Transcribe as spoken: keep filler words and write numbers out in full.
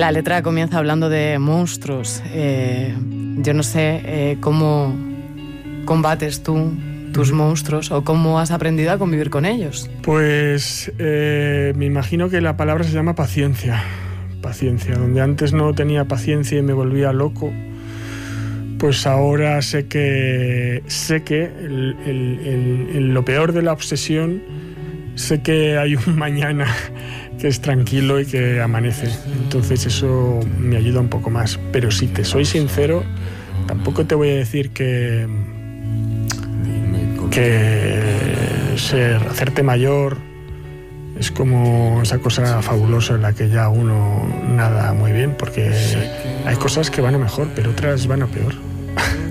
La letra comienza hablando de monstruos. Eh, yo no sé eh, cómo combates tú tus monstruos o cómo has aprendido a convivir con ellos. Pues eh, me imagino que la palabra se llama paciencia. Paciencia. Donde antes no tenía paciencia y me volvía loco, pues ahora sé que sé que el, el, el, el, lo peor de la obsesión, sé que hay un mañana que es tranquilo y que amanece. Entonces eso me ayuda un poco más. Pero si te soy sincero, tampoco te voy a decir que que ser, hacerte mayor es como esa cosa fabulosa en la que ya uno nada muy bien, porque hay cosas que van a mejor, pero otras van a peor.